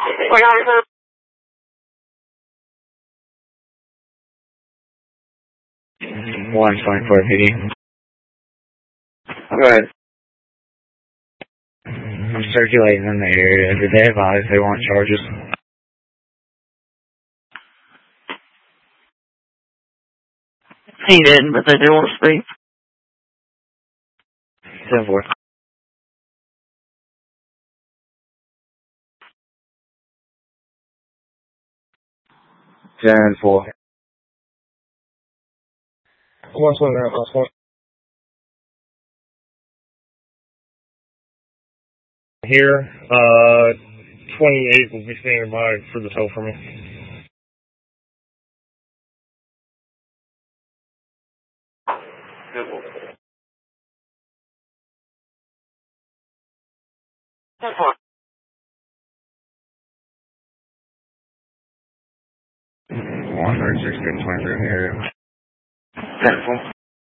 One fine for PD. Go ahead. I'm circulating in the area. Did they advise they want charges? He didn't, but they do want to speak. 10-4. 10-4. What's on that last one? Here, 28 will be standing by for the tow for me. Good one. 136, 23 in the area. 10-4.